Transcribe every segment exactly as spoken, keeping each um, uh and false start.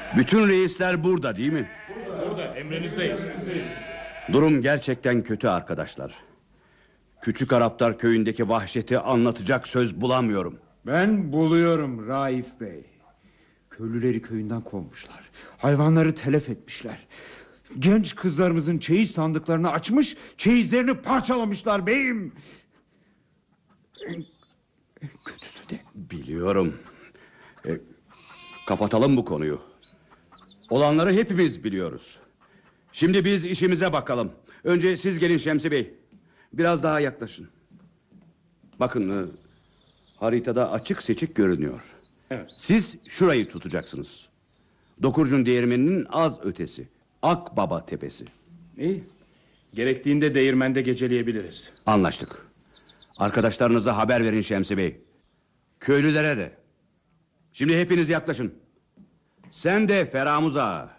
Bütün reisler burada değil mi? Burada, burada. Emrinizdeyiz. Durum gerçekten kötü arkadaşlar. Küçük Araplar köyündeki vahşeti anlatacak söz bulamıyorum. Ben buluyorum Raif Bey. Köylüleri köyünden kovmuşlar. Hayvanları telef etmişler. Genç kızlarımızın çeyiz sandıklarını açmış, çeyizlerini parçalamışlar beyim. Kötüsü de. Biliyorum. E, kapatalım bu konuyu. Olanları hepimiz biliyoruz. Şimdi biz işimize bakalım. Önce siz gelin Şemsi Bey. Biraz daha yaklaşın. Bakın e, haritada açık seçik görünüyor. Evet. Siz şurayı tutacaksınız. Dokurcun değirmeninin az ötesi. Akbaba Tepesi. İyi. Gerektiğinde değirmende geceleyebiliriz. Anlaştık. Arkadaşlarınıza haber verin Şemsi Bey. Köylülere de. Şimdi hepiniz yaklaşın. Sen de Feramuz Ağa.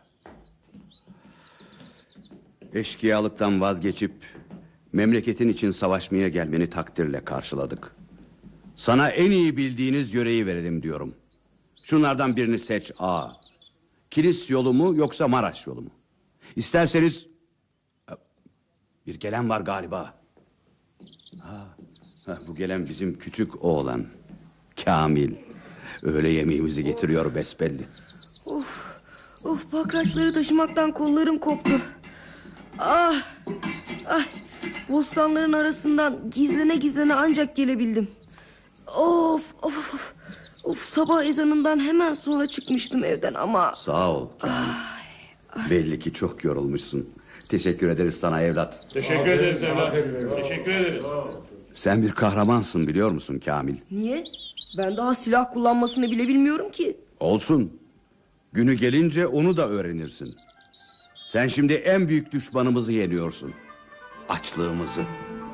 Eşkıyalıktan vazgeçip memleketin için savaşmaya gelmeni takdirle karşıladık. Sana en iyi bildiğiniz yöreyi verelim diyorum. Şunlardan birini seç ağa. Kilis yolu mu yoksa Maraş yolu mu? İsterseniz... Bir gelen var galiba. Ha, ha, bu gelen bizim küçük oğlan Kamil. Öğle yemeğimizi getiriyor besbelli. Of, of bakraçları taşımaktan kollarım koptu. Ah, ah, bostanların arasından gizlene gizlene ancak gelebildim. Of, of, of, of sabah ezanından hemen sonra çıkmıştım evden ama... Sağ ol Kamil. Ay, ay. Belli ki çok yorulmuşsun. Teşekkür ederiz sana evlat. Teşekkür ederiz evlat. Teşekkür ederiz. Sen bir kahramansın biliyor musun Kamil? Niye? Ben daha silah kullanmasını bile bilmiyorum ki. Olsun. Günü gelince onu da öğrenirsin. Sen şimdi en büyük düşmanımızı yeniyorsun. Açlığımızı.